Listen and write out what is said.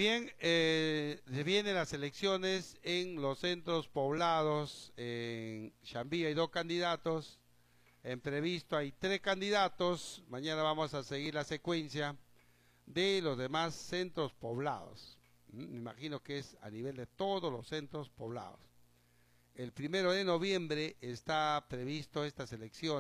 Bien, se vienen las elecciones en los centros poblados. En Chambí hay 2 candidatos, en Previsto hay 3 candidatos. Mañana vamos a seguir la secuencia de los demás centros poblados. Me imagino que es a nivel de todos los centros poblados. El 1 de noviembre está previsto estas elecciones.